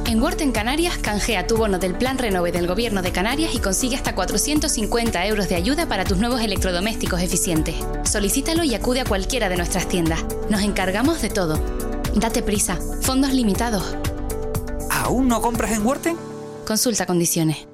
En Worten en Canarias, canjea tu bono del Plan Renove del Gobierno de Canarias y consigue hasta 450 euros de ayuda para tus nuevos electrodomésticos eficientes. Solicítalo y acude a cualquiera de nuestras tiendas. Nos encargamos de todo. Date prisa. Fondos limitados. ¿Aún no compras en Worten? Consulta condiciones.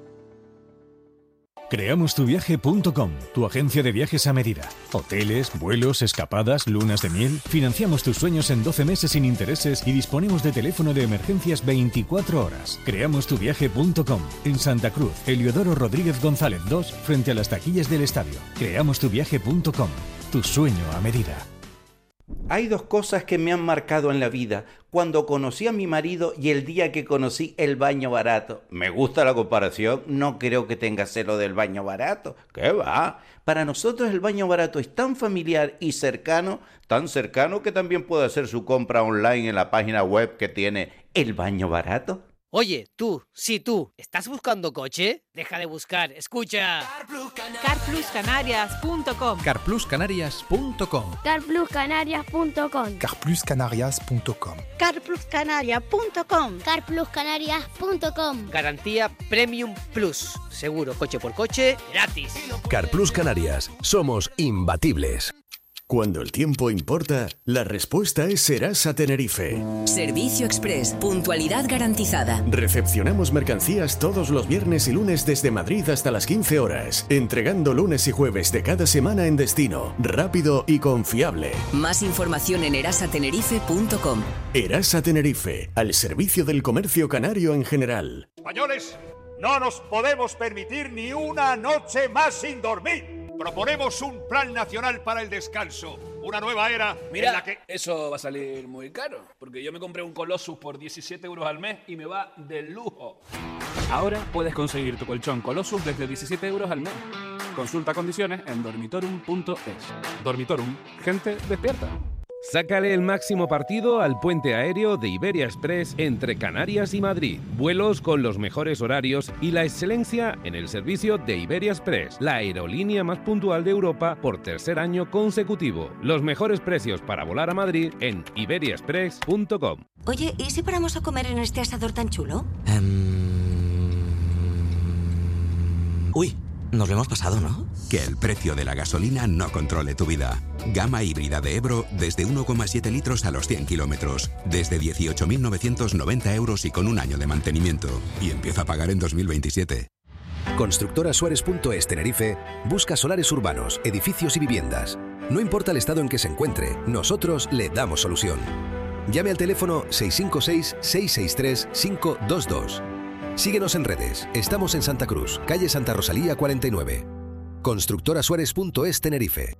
Creamostuviaje.com, tu agencia de viajes a medida. Hoteles, vuelos, escapadas, lunas de miel. Financiamos tus sueños en 12 meses sin intereses y disponemos de teléfono de emergencias 24 horas. Creamostuviaje.com, en Santa Cruz, Heliodoro Rodríguez González 2, frente a las taquillas del estadio. Creamostuviaje.com, tu sueño a medida. Hay dos cosas que me han marcado en la vida: cuando conocí a mi marido y el día que conocí el baño barato. Me gusta la comparación, no creo que tenga celo del baño barato. ¿Qué va? Para nosotros el baño barato es tan familiar y cercano, tan cercano que también puede hacer su compra online en la página web que tiene el baño barato. Oye, tú, ¿estás buscando coche? Deja de buscar, escucha. Carpluscanarias.com. Carpluscanarias.com. Carpluscanarias.com. Carpluscanarias.com. Carpluscanarias.com. Carpluscanarias.com. Garantía Premium Plus. Seguro coche por coche, gratis. Carplus Canarias. Somos imbatibles. Cuando el tiempo importa, la respuesta es Serasa Tenerife. Servicio Express, puntualidad garantizada. Recepcionamos mercancías todos los viernes y lunes desde Madrid hasta las 15 horas, entregando lunes y jueves de cada semana en destino, rápido y confiable. Más información en erasatenerife.com. Erasa Tenerife, al servicio del comercio canario en general. Españoles, no nos podemos permitir ni una noche más sin dormir. Proponemos un plan nacional para el descanso, una nueva era. Mira, en la que... eso va a salir muy caro, porque yo me compré un Colossus por 17 euros al mes y me va de lujo. Ahora puedes conseguir tu colchón Colossus desde 17 euros al mes. Consulta condiciones en dormitorum.es. Dormitorum, gente despierta. Sácale el máximo partido al puente aéreo de Iberia Express entre Canarias y Madrid. Vuelos con los mejores horarios y la excelencia en el servicio de Iberia Express, la aerolínea más puntual de Europa por tercer año consecutivo. Los mejores precios para volar a Madrid en iberiaexpress.com. Oye, ¿y si paramos a comer en este asador tan chulo? Uy, nos lo hemos pasado, ¿no? Que el precio de la gasolina no controle tu vida. Gama híbrida de Ebro desde 1,7 litros a los 100 kilómetros. Desde 18.990 euros y con un año de mantenimiento. Y empieza a pagar en 2027. Constructorasuárez.es Tenerife busca solares urbanos, edificios y viviendas. No importa el estado en que se encuentre, nosotros le damos solución. Llame al teléfono 656-663-522. Síguenos en redes. Estamos en Santa Cruz, calle Santa Rosalía 49. Constructorasuárez.es Tenerife.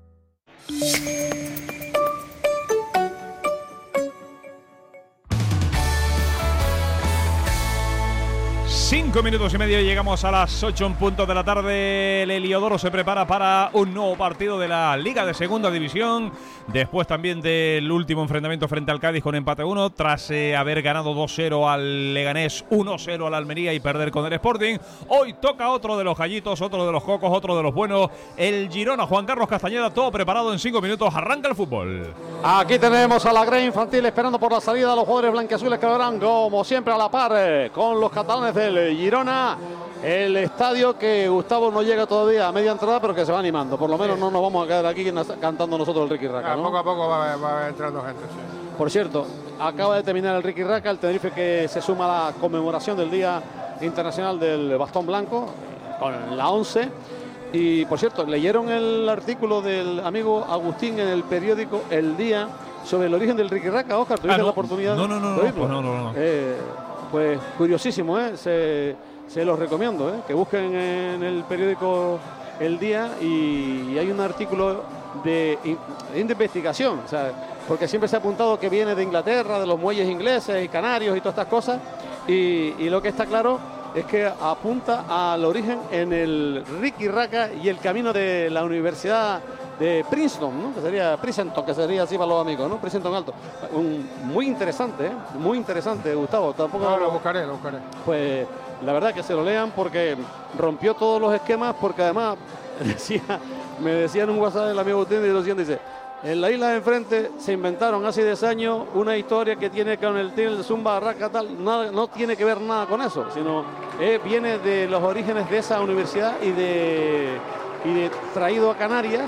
5 minutos y medio y llegamos a las 8 en punto de la tarde. El Heliodoro se prepara para un nuevo partido de la Liga de Segunda División. Después también del último enfrentamiento frente al Cádiz con empate 1. Tras haber ganado 2-0 al Leganés, 1-0 al Almería y perder con el Sporting. Hoy toca otro de los gallitos, otro de los cocos, otro de los buenos. El Girona, Juan Carlos Castañeda, todo preparado en 5 minutos. Arranca el fútbol. Aquí tenemos a la grey infantil esperando por la salida de los jugadores blanquiazules que lo harán como siempre a la par con los catalanes del Girona. El estadio que Gustavo no llega todavía a media entrada, pero que se va animando. Por lo menos no nos vamos a quedar aquí cantando nosotros el Riqui Raca, ¿no? Poco a poco va entrando gente, sí. Por cierto, acaba de terminar el Riqui Raca, el Tenerife que se suma a la conmemoración del Día Internacional del Bastón Blanco, con la 11. Y por cierto, leyeron el artículo del amigo Agustín en el periódico El Día sobre el origen del Riqui Raca. Óscar, ¿tuviste la oportunidad? No. Pues curiosísimo, se los recomiendo, que busquen en el periódico El Día y hay un artículo de investigación, o sea, porque siempre se ha apuntado que viene de Inglaterra, de los muelles ingleses y canarios y todas estas cosas, y lo que está claro es que apunta al origen en el Riqui Raca y el camino de la Universidad de Princeton, ¿no? Que sería así para los amigos, ¿no? Princeton Alto. Muy interesante, Gustavo. Tampoco lo buscaré. Pues la verdad que se lo lean porque rompió todos los esquemas, porque además me decía en un WhatsApp el amigo Agustín y lo siguiente, dice: En la isla de enfrente se inventaron hace 10 años una historia que tiene con el Zumba Raca tal, no tiene que ver nada con eso, sino viene de los orígenes de esa universidad y de traído a Canarias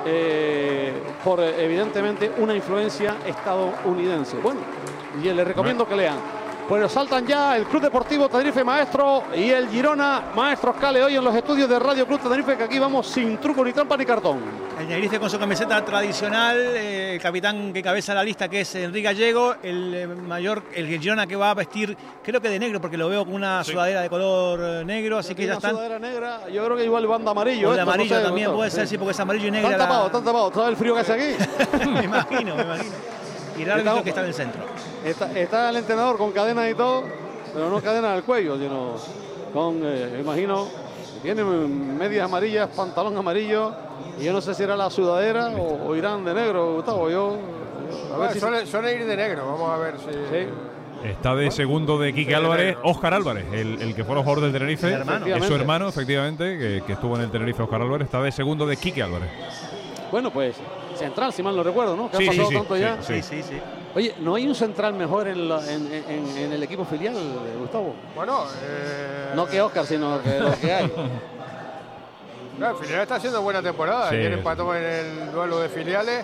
por evidentemente una influencia estadounidense. Bueno, y les recomiendo que lean. Pues saltan ya el Club Deportivo Tenerife, Maestro, y el Girona. Maestro Scale hoy en los estudios de Radio Club Tenerife, que aquí vamos sin truco ni trampa ni cartón. El Tenerife con su camiseta tradicional, el capitán que cabeza la lista, que es Enrique Gallego, el Girona que va a vestir, creo que de negro, porque lo veo con una sudadera de color negro, así que ya están. Sudadera negra, yo creo que igual van de amarillo. O de amarillo no sé, también puede ser, sí, porque es amarillo y negro. Están tapados, ¿sabes el frío que hace aquí? me imagino. Y el árbitro que está en el centro. Está el entrenador con cadena y todo, pero no cadena al cuello, sino con, imagino, tiene medias amarillas, pantalón amarillo, y yo no sé si era la sudadera o irán de negro, Gustavo. A ver, suele ir de negro, vamos a ver si... Sí. Está de segundo de Quique Álvarez, Óscar Álvarez, el que fue el jugador del Tenerife, es su hermano, efectivamente, que estuvo en el Tenerife, Óscar Álvarez, está de segundo de Quique Álvarez. Bueno, pues central, si mal no recuerdo, ¿no? ¿Que ha pasado tanto ya? Sí. Oye, ¿no hay un central mejor en el equipo filial, Gustavo? Bueno, no que Óscar, sino que lo que hay. Claro, el filial está haciendo buena temporada. Ayer empató en el duelo de filiales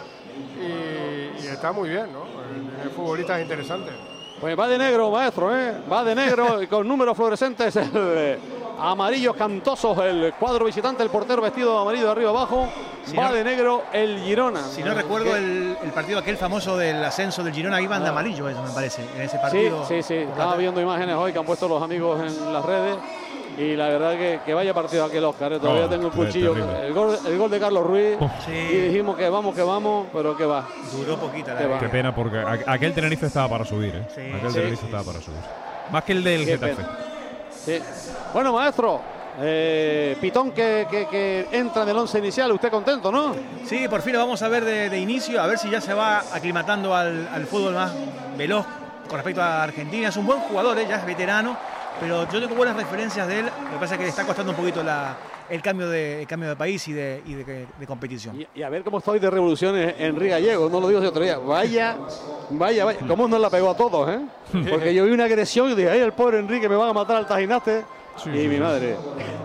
y está muy bien, ¿no? El futbolista es interesante. Pues va de negro, Maestro, va de negro y con números fluorescentes, amarillos cantosos, el cuadro visitante, el portero vestido de amarillo de arriba abajo. Va de negro el Girona. Si no recuerdo el partido aquel famoso del ascenso del Girona, iban de amarillo, eso me parece, en ese partido. Sí. Estaba viendo imágenes hoy que han puesto los amigos en las redes. Y la verdad que vaya partido aquel Óscar, todavía tengo el cuchillo. El gol de Carlos Ruiz. Y dijimos que vamos, pero que va. Duró poquito. Qué pena, porque aquel Tenerife estaba para subir, Tenerife estaba para subir. Más que el del Getafe. Sí. Bueno, Maestro, Pitón que entra en el 11 inicial, usted contento, ¿no? Sí, por fin lo vamos a ver de inicio, a ver si ya se va aclimatando al fútbol más veloz con respecto a Argentina. Es un buen jugador, ya es veterano, pero yo tengo buenas referencias de él. Lo que pasa es que le está costando un poquito el cambio de país y de competición. Y a ver cómo estoy de revoluciones Enrique Gallego, no lo digo de otro día. Vaya, cómo nos la pegó a todos, Porque yo vi una agresión y dije, ay, el pobre Enrique, me van a matar al Tajinaste. Sí, y mi madre,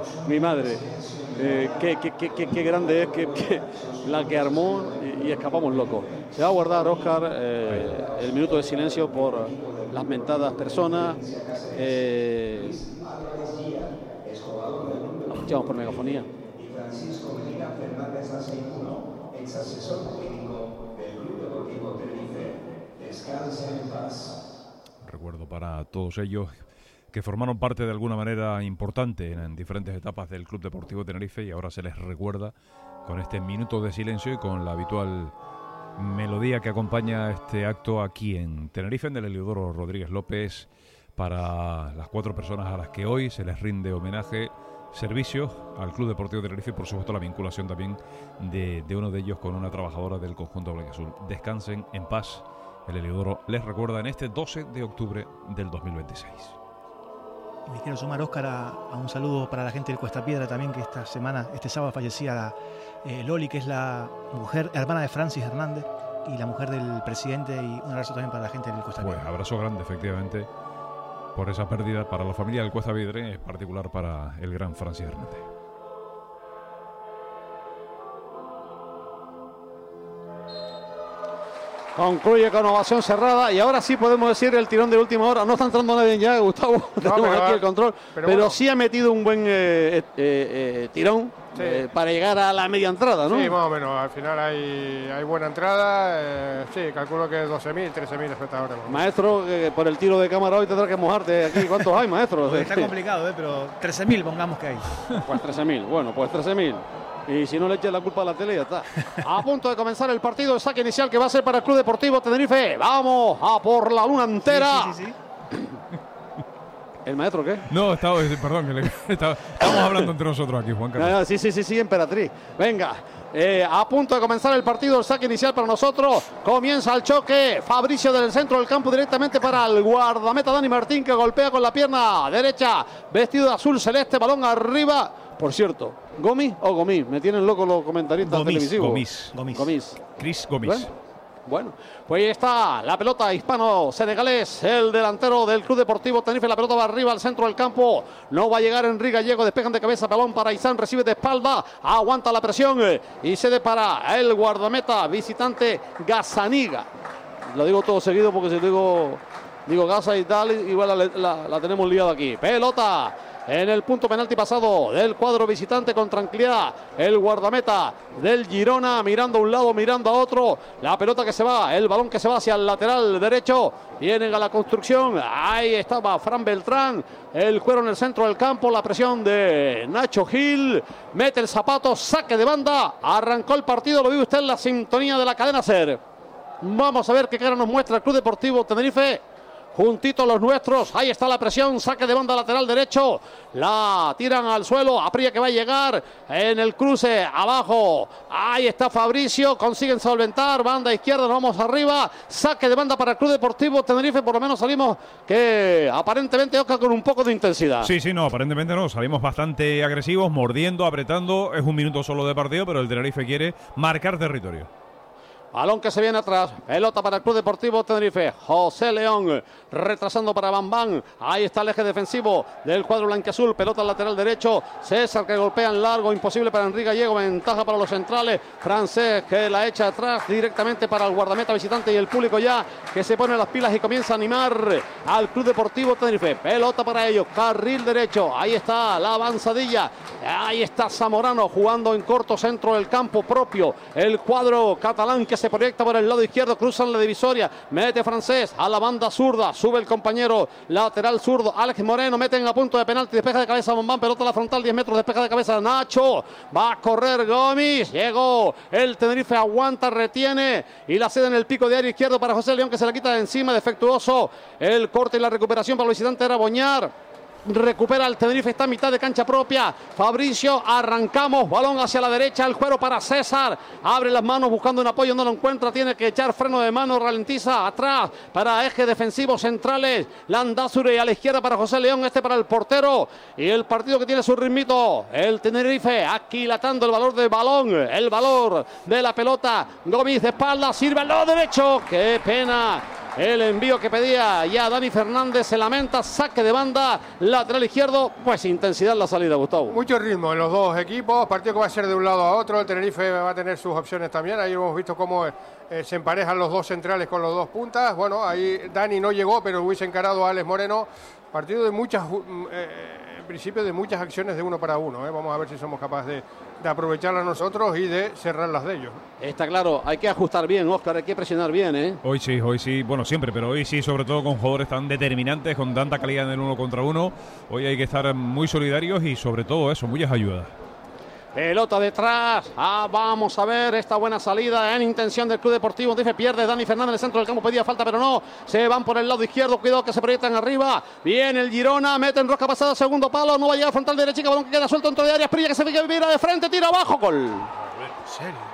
qué grande es que la que armó y escapamos locos. Se va a guardar, Óscar, el minuto de silencio por las mentadas personas. Lo escuchamos por megafonía. Recuerdo para todos ellos que formaron parte de alguna manera importante en diferentes etapas del Club Deportivo Tenerife, y ahora se les recuerda con este minuto de silencio y con la habitual melodía que acompaña este acto aquí en Tenerife, en el Heliodoro Rodríguez López, para las 4 personas a las que hoy se les rinde homenaje, servicios al Club Deportivo Tenerife y por supuesto la vinculación también de uno de ellos con una trabajadora del conjunto blanquiazul. Descansen en paz. El Heliodoro les recuerda en este 12 de octubre del 2026. Me quiero sumar, Óscar, a un saludo para la gente del Cuesta Piedra también, que este sábado fallecía Loli, que es la hermana de Francis Hernández y la mujer del presidente, y un abrazo también para la gente del Cuesta Piedra. Pues abrazo grande, efectivamente, por esa pérdida para la familia del Cuesta Piedra, en particular para el gran Francis Hernández. Concluye con ovación cerrada y ahora sí podemos decir el tirón de última hora. No está entrando nadie ya, Gustavo. Tenemos aquí el control. Pero bueno, sí ha metido un buen tirón para llegar a la media entrada, ¿no? Sí, más o menos. Al final hay buena entrada. Sí, calculo que 12.000, 13.000 espectadores. Maestro, por el tiro de cámara hoy tendrás que mojarte aquí. ¿Cuántos hay, maestro? Pues está complicado, pero 13.000 pongamos que hay. Pues 13.000. Bueno, pues 13.000. Y si no le eches la culpa a la tele, ya está. A punto de comenzar el partido, el saque inicial que va a ser para el Club Deportivo Tenerife. Vamos a por la luna entera. Sí. ¿El maestro qué? No, perdón, estamos hablando entre nosotros aquí, Juan Carlos. Sí, Emperatriz. Venga, a punto de comenzar el partido, el saque inicial para nosotros. Comienza el choque. Fabricio del centro del campo directamente para el guardameta Dani Martín, que golpea con la pierna derecha, vestido de azul celeste, balón arriba Por cierto, ¿Gomis o Gomis? Me tienen loco los comentaristas televisivos. Gomis. Chris Gomis. Bueno, pues ahí está la pelota hispano-senegalés, el delantero del Club Deportivo Tenerife. La pelota va arriba al centro del campo. No va a llegar Enrique Gallego. Despejan de cabeza, balón para Izán. Recibe de espalda. Aguanta la presión y cede para el guardameta visitante Gazzaniga. Lo digo todo seguido porque si digo Gaza y tal, igual la tenemos liada aquí. Pelota en el punto penalti pasado del cuadro visitante con tranquilidad. El guardameta del Girona mirando a un lado, mirando a otro. La pelota que se va, el balón que se va hacia el lateral derecho. Vienen a la construcción. Ahí estaba Fran Beltrán. El cuero en el centro del campo. La presión de Nacho Gil. Mete el zapato, saque de banda. Arrancó el partido. Lo vive usted en la sintonía de la cadena SER. Vamos a ver qué cara nos muestra el Club Deportivo Tenerife. Juntitos los nuestros, ahí está la presión, saque de banda lateral derecho, la tiran al suelo, Apría que va a llegar en el cruce abajo, ahí está Fabricio, consiguen solventar, banda izquierda, nos vamos arriba, saque de banda para el Club Deportivo Tenerife, por lo menos salimos que aparentemente Oscar con un poco de intensidad. Sí, no, aparentemente no, salimos bastante agresivos, mordiendo, apretando, es un minuto solo de partido, pero el Tenerife quiere marcar territorio. Balón que se viene atrás, pelota para el Club Deportivo Tenerife, José León retrasando para Bambán, ahí está el eje defensivo del cuadro blanquiazul, pelota al lateral derecho, César que golpea en largo, imposible para Enrique Gallego, ventaja para los centrales, Francés que la echa atrás directamente para el guardameta visitante y el público ya que se pone las pilas y comienza a animar al Club Deportivo Tenerife, pelota para ellos, carril derecho, ahí está la avanzadilla, ahí está Zamorano jugando en corto centro del campo propio, el cuadro catalán que se proyecta por el lado izquierdo, cruzan la divisoria, mete Francés a la banda zurda, sube el compañero lateral zurdo, Alex Moreno, meten a punto de penalti, despeja de cabeza Bombán, pelota a la frontal, 10 metros, despeja de cabeza Nacho, va a correr Gomis, llegó el Tenerife, aguanta, retiene y la cede en el pico de área izquierdo para José León que se la quita de encima, defectuoso, el corte y la recuperación para el visitante era Boñar. Recupera el Tenerife, está a mitad de cancha propia. Fabricio, arrancamos, balón hacia la derecha, el cuero para César, abre las manos buscando un apoyo, no lo encuentra, tiene que echar freno de mano, ralentiza atrás para eje defensivo centrales, Landázuri a la izquierda para José León, este para el portero y el partido que tiene su ritmito, el Tenerife aquilatando el valor del balón, el valor de la pelota, Gómez de espalda, sirve al lado derecho, qué pena. El envío que pedía ya Dani Fernández, se lamenta, saque de banda, lateral izquierdo, pues intensidad en la salida, Gustavo. Mucho ritmo en los dos equipos, partido que va a ser de un lado a otro, el Tenerife va a tener sus opciones también, ahí hemos visto cómo se emparejan los dos centrales con los dos puntas, bueno, ahí Dani no llegó, pero hubiese encarado a Alex Moreno, partido de muchas, en principio de muchas acciones de uno para uno, vamos a ver si somos capaces de aprovecharlas nosotros y de cerrarlas de ellos. Está claro, hay que ajustar bien, Óscar, hay que presionar bien, Hoy sí, bueno, siempre, pero hoy sí, sobre todo con jugadores tan determinantes, con tanta calidad en el uno contra uno, hoy hay que estar muy solidarios y sobre todo eso, muchas ayudas. Pelota detrás, vamos a ver esta buena salida en intención del Club Deportivo Tenerife, pierde Dani Fernández en el centro del campo, pedía falta pero no, se van por el lado izquierdo, cuidado que se proyectan arriba, viene el Girona, mete en rosca pasada, segundo palo, no va a llegar frontal derecha, balón que queda suelto dentro de área, Prilla que se vira de frente, tira abajo, gol. ¿En serio?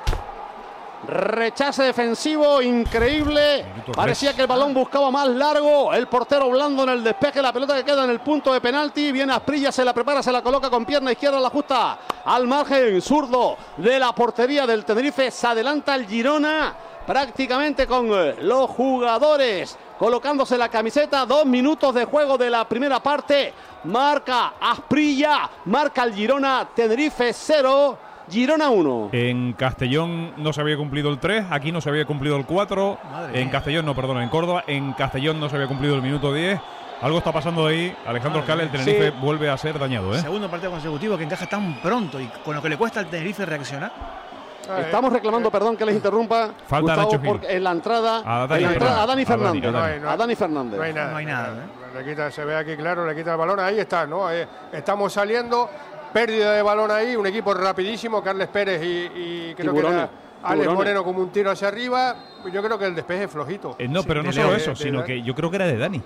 Rechace defensivo increíble, parecía que el balón buscaba más largo, el portero blando en el despeje, la pelota que queda en el punto de penalti, viene Asprilla, se la prepara, se la coloca con pierna izquierda, la ajusta al margen zurdo de la portería del Tenerife, se adelanta el Girona prácticamente con los jugadores colocándose la camiseta, 2 minutos de juego de la primera parte, marca Asprilla, marca el Girona, Tenerife 0. Girona 1. En Castellón no se había cumplido el 3, aquí no se había cumplido el 4. En Castellón, no, perdón, en Córdoba. En Castellón no se había cumplido el minuto 10. Algo está pasando ahí. Alejandro Oscar, el Tenerife vuelve a ser dañado. Segundo partido consecutivo que encaja tan pronto y con lo que le cuesta al Tenerife reaccionar. Estamos reclamando, perdón que les interrumpa, falta Gustavo, porque en la entrada a Dani Fernández. A Dani Fernández. No hay nada. Le quita, se ve aquí claro, le quita el balón. Ahí está, ¿no? Estamos saliendo. Pérdida de balón ahí, un equipo rapidísimo, Carles Pérez y creo que era Alex Moreno como un tiro hacia arriba. Yo creo que el despeje es flojito. No, pero no solo eso, sino que yo creo que era de Dani.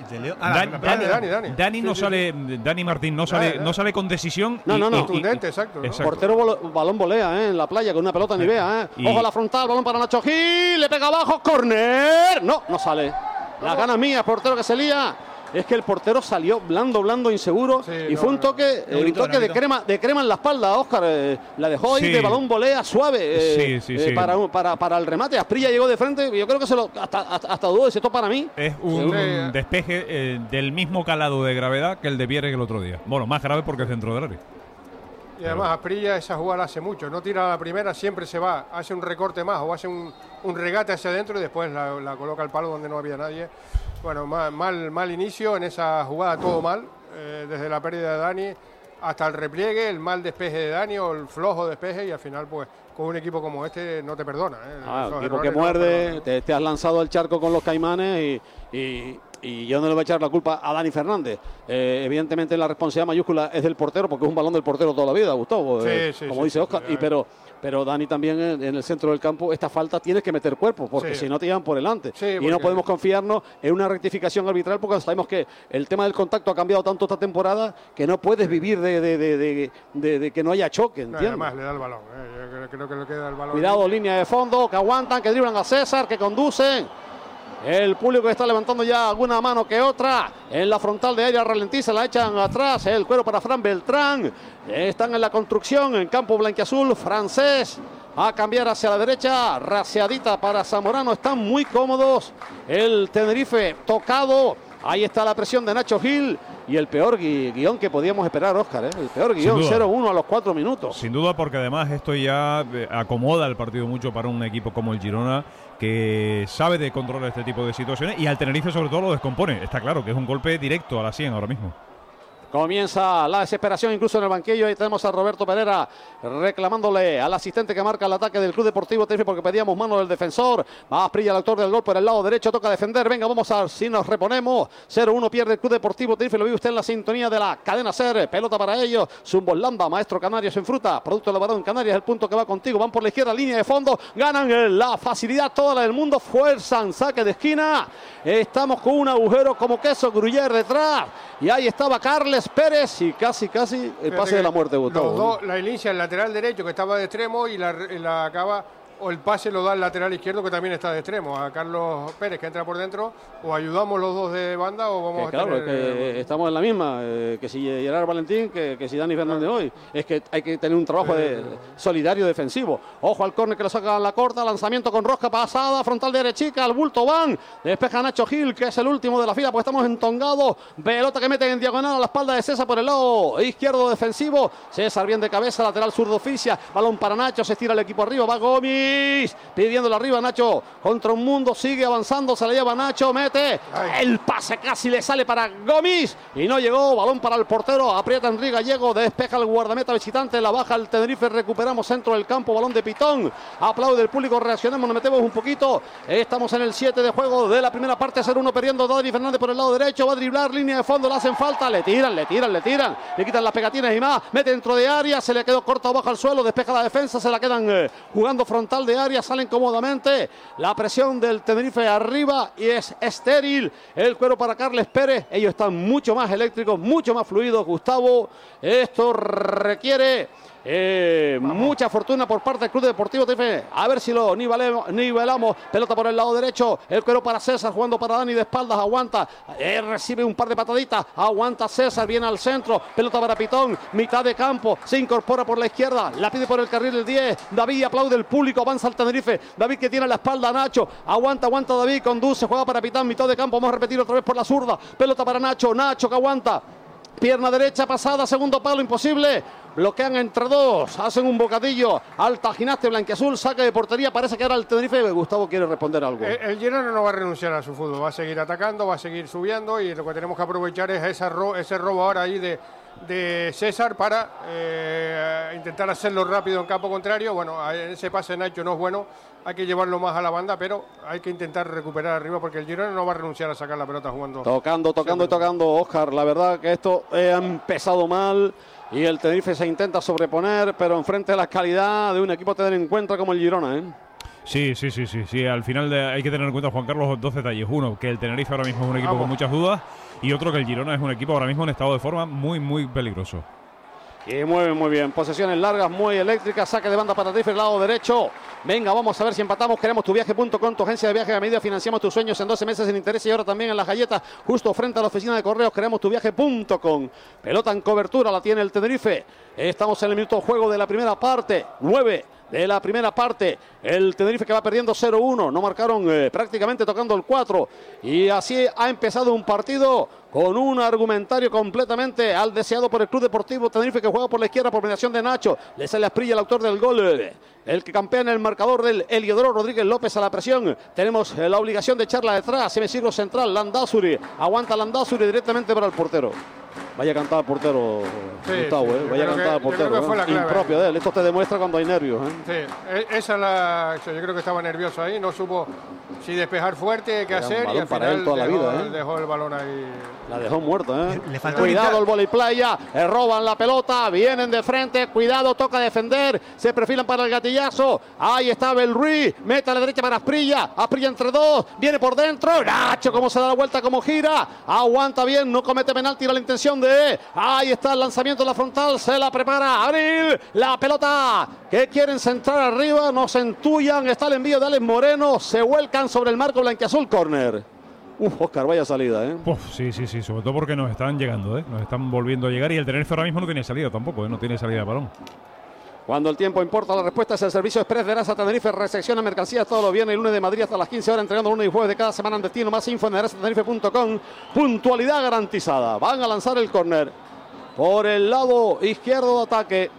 Dani no sale, Dani Martín no sale con decisión. No. Exacto. Portero balón volea en la playa con una pelota ni vea. Ojo a la frontal, balón para Nacho Gil, le pega abajo, córner. No sale. Las ganas mías, portero que se lía. es que el portero salió blando, inseguro, y fue un toque de crema en la espalda, Óscar. La dejó ahí de balón volea suave para el remate. Asprilla llegó de frente, yo creo que hasta dudó de si esto para mí. Es un despeje del mismo calado de gravedad que el de Pierre el otro día. Bueno, más grave porque es dentro del área. Y además Asprilla esa jugada la hace mucho, no tira la primera, siempre se va, hace un recorte más o hace un regate hacia adentro y después la coloca al palo donde no había nadie. Bueno, mal inicio en esa jugada, todo mal, desde la pérdida de Dani hasta el repliegue, el mal despeje de Dani o el flojo despeje, y al final pues con un equipo como este no te perdona. Un equipo que muerde, te has lanzado al charco con los Caimanes y yo no le voy a echar la culpa a Dani Fernández. Evidentemente la responsabilidad mayúscula es del portero, porque es un balón del portero toda la vida, Gustavo, como dice Óscar. Pero Dani también en el centro del campo, esta falta tienes que meter cuerpo, porque si no te llevan por delante. Y no podemos confiarnos en una rectificación arbitral, porque sabemos que el tema del contacto ha cambiado tanto esta temporada que no puedes vivir de que no haya choque, ¿entiendes? Además le da el balón, yo creo que le queda el balón. Cuidado, línea de fondo, que aguantan, que driblan a César, que conducen. El público está levantando ya alguna mano que otra. En la frontal de área ralentiza, la echan atrás. El cuero para Fran Beltrán. Están en la construcción, en campo blanquiazul francés. A cambiar hacia la derecha. Raciadita para Zamorano. Están muy cómodos. El Tenerife tocado. Ahí está la presión de Nacho Gil. Y el peor guión que podíamos esperar, Óscar, El peor guión, 0-1 a los 4 minutos. Sin duda, porque además esto ya acomoda el partido mucho para un equipo como el Girona, que sabe de controlar este tipo de situaciones, y al Tenerife sobre todo lo descompone. Está claro que es un golpe directo a la 100 ahora mismo. Comienza la desesperación incluso en el banquillo. Ahí tenemos a Roberto Pereira reclamándole al asistente que marca el ataque del Club Deportivo Tenerife, porque pedíamos mano del defensor. Va Asprilla, el autor del gol, por el lado derecho, toca defender. Venga, vamos a ver si nos reponemos. 0-1 pierde el Club Deportivo Tenerife. Lo vive usted en la sintonía de la cadena SER. Pelota para ellos. Zumbolanda, Maestro Canarias en fruta. Producto elaborado en Canarias, el punto que va contigo. Van por la izquierda, línea de fondo. Ganan la facilidad toda la del mundo. Fuerzan, saque de esquina. Estamos con un agujero como queso Gruyère detrás. Y ahí estaba Carles Pérez y casi el pase de la muerte, Gustavo. La inicia el lateral derecho, que estaba de extremo, y la acaba, o el pase lo da el lateral izquierdo, que también está de extremo, a Carlos Pérez, que entra por dentro. O ayudamos los dos de banda o vamos a tener... que estamos en la misma, que si Gerard Valentín, que si Dani Fernández hoy. Es que hay que tener un trabajo solidario defensivo. Ojo al córner que lo saca a la corta, lanzamiento con rosca pasada, frontal de derechica, al bulto van, despeja Nacho Gil, que es el último de la fila, porque estamos entongados. Pelota que meten en diagonal a la espalda de César por el lado izquierdo defensivo. César bien de cabeza, lateral zurdo oficia, balón para Nacho, se estira el equipo arriba, va Gomis, pidiéndole arriba Nacho contra un mundo, sigue avanzando, se la lleva Nacho, mete el pase, casi le sale para Gomis y no llegó. Balón para el portero, aprieta Enrique Gallego, despeja el guardameta visitante, la baja el Tenerife, recuperamos centro del campo, balón de Pitón, aplaude el público, reaccionamos, nos metemos un poquito. Estamos en el 7 de juego de la primera parte, 0-1 perdiendo Dani Fernández por el lado derecho, va a driblar, línea de fondo, le hacen falta, le tiran, le quitan las pegatinas y más, mete dentro de área, se le quedó corta abajo al suelo, despeja la defensa, se la quedan jugando frontal de área, salen cómodamente, la presión del Tenerife arriba y es estéril el cuero para Carles Pérez. Ellos están mucho más eléctricos, mucho más fluidos, Gustavo. Esto requiere mucha fortuna por parte del Club Deportivo Tenerife. A ver si lo nivelamos. Pelota por el lado derecho, el cuero para César, jugando para Dani de espaldas, aguanta, recibe un par de pataditas, aguanta César, viene al centro, pelota para Pitón, mitad de campo, se incorpora por la izquierda, la pide por el carril del 10, David, aplaude el público, avanza el Tenerife, David que tiene la espalda a Nacho, aguanta David, conduce, juega para Pitón, mitad de campo, vamos a repetir otra vez por la zurda, pelota para Nacho que aguanta, pierna derecha pasada, segundo palo, imposible. Bloquean entre dos, hacen un bocadillo alta ginaste blanquiazul, saque de portería, parece que ahora el Tenerife. Gustavo quiere responder algo. El Girona no va a renunciar a su fútbol, va a seguir atacando, va a seguir subiendo, y lo que tenemos que aprovechar es ese robo ahora ahí de César para intentar hacerlo rápido en campo contrario. Bueno, ese pase Nacho no es bueno, hay que llevarlo más a la banda, pero hay que intentar recuperar arriba, porque el Girona no va a renunciar a sacar la pelota jugando. Tocando, Óscar, la verdad que esto ha empezado mal y el Tenerife se intenta sobreponer, pero enfrente de la calidad de un equipo a tener en cuenta como el Girona, Sí, al final hay que tener en cuenta, Juan Carlos, dos detalles. Uno, que el Tenerife ahora mismo es un equipo con muchas dudas, y otro, que el Girona es un equipo ahora mismo en estado de forma muy, muy peligroso. Y mueve muy bien. Posesiones largas, muy eléctricas. Saque de banda para Tenerife, el lado derecho. Venga, vamos a ver si empatamos. Queremos tuviaje.com, tu agencia de viaje a medida. Financiamos tus sueños en 12 meses sin interés y ahora también en las galletas, justo frente a la oficina de correos. Queremos tuviaje.com. Pelota en cobertura, la tiene el Tenerife. Estamos en el minuto de juego de la primera parte. 9 de la primera parte. El Tenerife que va perdiendo 0-1. No marcaron prácticamente tocando el 4. Y así ha empezado un partido con un argumentario completamente al deseado por el Club Deportivo Tenerife, que juega por la izquierda por mediación de Nacho. Le sale a Asprilla, el autor del gol. El que campea en el marcador del Heliodoro Rodríguez López a la presión. Tenemos la obligación de echarla detrás. Semicírculo central, Landázuri. Aguanta Landázuri directamente para el portero. Vaya a cantar portero, Gustavo, vaya a cantar portero. Impropio de él. Esto te demuestra cuando hay nervios. Sí, esa es la. Yo creo que estaba nervioso ahí, no supo si despejar fuerte, qué hacer, y al final toda dejó el balón ahí. La dejó muerta, Cuidado el vóley playa, roban la pelota, vienen de frente, cuidado, toca defender, se perfilan para el gatillazo. Ahí está Belruí, mete a la derecha para Asprilla, Asprilla entre dos, viene por dentro, Nacho cómo se da la vuelta, cómo gira, aguanta bien, no comete penalti, era la intención de. Ahí está el lanzamiento de la frontal, se la prepara Abril, la pelota que quieren centrar arriba, no se entullan, está el envío de Alex Moreno, se vuelcan sobre el marco blanquiazul, córner. Oscar, vaya salida, Sí, sobre todo porque nos están llegando, nos están volviendo a llegar y el Tenerife ahora mismo no tiene salida tampoco, no tiene salida de balón. Cuando el tiempo importa, la respuesta es el servicio express de Erasa Tenerife. Recepciona mercancías todos los viernes y lunes de Madrid hasta las 15 horas, entregando lunes y jueves de cada semana en destino. Más info en erasatenerife.com. Puntualidad garantizada. Van a lanzar el córner por el lado izquierdo de ataque.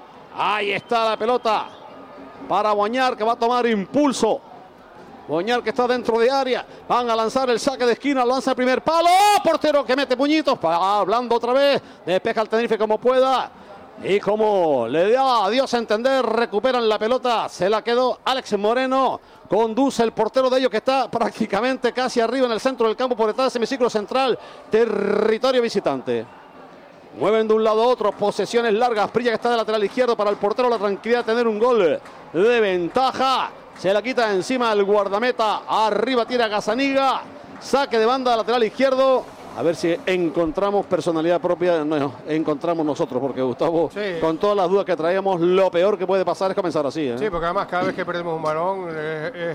Ahí está la pelota para Boñar, que va a tomar impulso. Boñar, que está dentro de área. Van a lanzar el saque de esquina. Lanza el primer palo. Portero que mete puñitos. Hablando otra vez. Despeja el Tenerife como pueda. Y como le da a Dios a entender, recuperan la pelota. Se la quedó Alex Moreno. Conduce el portero de ellos, que está prácticamente casi arriba en el centro del campo por detrás del semicírculo central. Territorio visitante. Mueven de un lado a otro. Posesiones largas. Prilla, que está de lateral izquierdo, para el portero la tranquilidad de tener un gol de ventaja. Se la quita encima el guardameta. Arriba tira Gazzaniga. Saque de banda lateral izquierdo. A ver si encontramos personalidad propia. No, encontramos nosotros, porque Gustavo, con todas las dudas que traíamos, lo peor que puede pasar es comenzar así. Sí, porque además cada vez que perdemos un balón es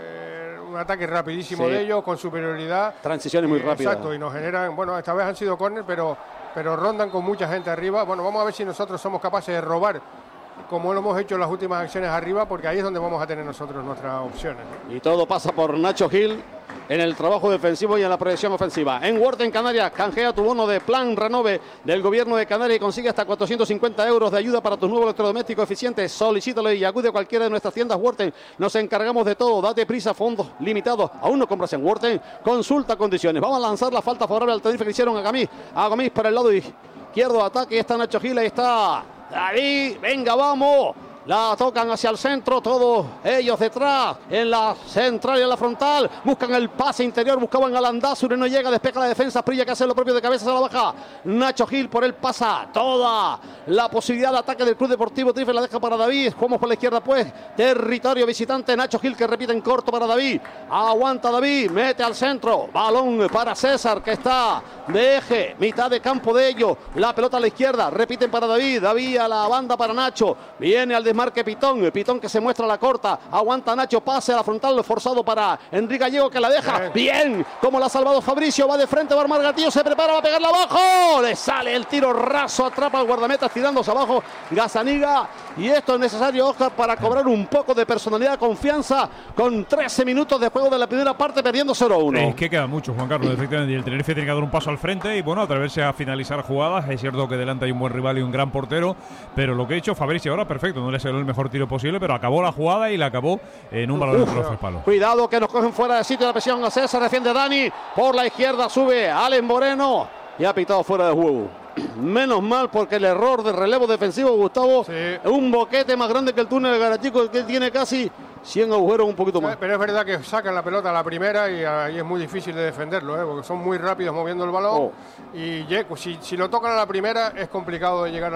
un ataque rapidísimo de ellos, con superioridad. Transiciones muy rápidas. Exacto, y nos generan, bueno, esta vez han sido córner, pero rondan con mucha gente arriba. Bueno, vamos a ver si nosotros somos capaces de robar, como lo hemos hecho en las últimas acciones arriba, porque ahí es donde vamos a tener nosotros nuestras opciones. Y todo pasa por Nacho Gil en el trabajo defensivo y en la proyección ofensiva. En Worten Canarias, canjea tu bono de Plan Renove del Gobierno de Canarias y consigue hasta 450 euros de ayuda para tus nuevos electrodomésticos eficientes. Solicítalo y acude a cualquiera de nuestras tiendas Worten. Nos encargamos de todo. Date prisa, fondos limitados. ¿Aún no compras en Worten? Consulta condiciones. Vamos a lanzar la falta favorable al Tenerife que hicieron a Gomis para el lado izquierdo. Ataque. Está Nacho Gil. Ahí está David. Venga, vamos. La tocan hacia el centro, todos ellos detrás, en la central y en la frontal. Buscan el pase interior, buscaban a Landázuri, no llega, despeja la defensa. Prilla, que hace lo propio de cabeza, se la baja. Nacho Gil, por él pasa toda la posibilidad de ataque del Club Deportivo Tenerife, la deja para David. Jugamos por la izquierda, pues, territorio visitante. Nacho Gil, que repite en corto para David. Aguanta David, mete al centro. Balón para César, que está de eje, mitad de campo de ellos. La pelota a la izquierda, repiten para David. David a la banda para Nacho. Viene al desmarque Pitón, Pitón que se muestra la corta, aguanta Nacho, pase a la frontal, forzado para Enrique Gallego, que la deja bien, como la ha salvado Fabricio, va de frente, va a armar Gatillo, se prepara, va a pegarla abajo, le sale el tiro raso, atrapa al guardameta, tirándose abajo Gazzaniga, y esto es necesario, Oscar, para cobrar un poco de personalidad, confianza, con 13 minutos de juego de la primera parte, perdiendo 0-1. Es que queda mucho, Juan Carlos, efectivamente, y el Tenerife tiene que dar un paso al frente y, bueno, atreverse a finalizar jugadas. Es cierto que delante hay un buen rival y un gran portero, pero lo que ha hecho Fabricio ahora, perfecto, no le salió el mejor tiro posible, pero acabó la jugada y la acabó en un balón de tres palos. Cuidado que nos cogen fuera de sitio, la presión a César, defiende Dani, por la izquierda sube Alex Moreno y ha pitado fuera de juego. Menos mal, porque el error de relevo defensivo, Gustavo, un boquete más grande que el túnel de Garachico, que tiene casi 100 agujeros, un poquito más. Pero es verdad que sacan la pelota a la primera y ahí es muy difícil de defenderlo, porque son muy rápidos moviendo el balón y si lo tocan a la primera es complicado de llegar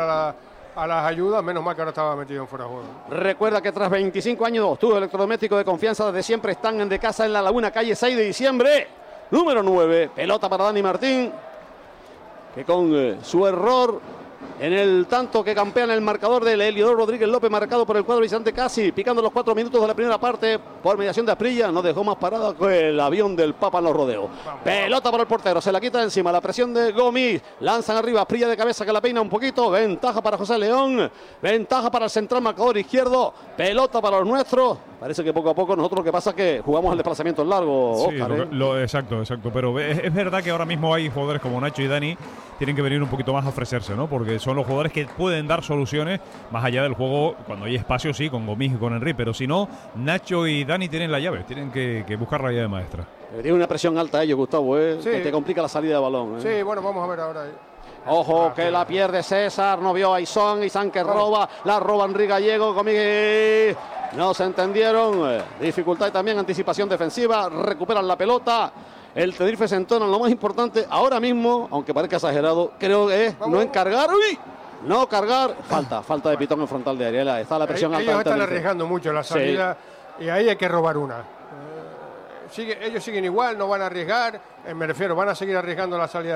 a las ayudas, menos mal que ahora estaba metido en fuera de juego. Recuerda que tras 25 años, tus electrodomésticos de confianza desde siempre están en De Casa en La Laguna, calle 6 de diciembre, número 9. Pelota para Dani Martín, que con su error en el tanto que campea en el marcador del Heliodoro Rodríguez López, marcado por el cuadro visitante casi, picando los 4 minutos de la primera parte, por mediación de Asprilla, no dejó más parada que el avión del Papa en los rodeos. Pelota para el portero, se la quita de encima, la presión de Gomis, lanzan arriba, Asprilla de cabeza que la peina un poquito, ventaja para José León, ventaja para el central marcador izquierdo, pelota para los nuestros. Parece que poco a poco nosotros lo que pasa es que jugamos el desplazamiento largo, Óscar. Sí, exacto, pero es verdad que ahora mismo hay jugadores como Nacho y Dani, tienen que venir un poquito más a ofrecerse, ¿no? Porque son los jugadores que pueden dar soluciones más allá del juego, cuando hay espacio, sí, con Gomis y con Henry, pero si no, Nacho y Dani tienen la llave, tienen que buscar la llave maestra. Tiene una presión alta ellos, Gustavo, sí, que te complica la salida de balón. Sí, bueno, vamos a ver ahora. Ojo, que la pierde César, no vio a Aizón que roba, la roba Henry Gallego, Gomis. No se entendieron, dificultad y también anticipación defensiva, recuperan la pelota. El Tenerife se entona en lo más importante ahora mismo, aunque parezca exagerado, creo que es no encargar, no cargar, falta de pitón en frontal de área, está la presión alta. Ellos están arriesgando mucho la salida, sí. Y ahí hay que robar una. Ellos siguen igual, no van a arriesgar, me refiero, van a seguir arriesgando la salida.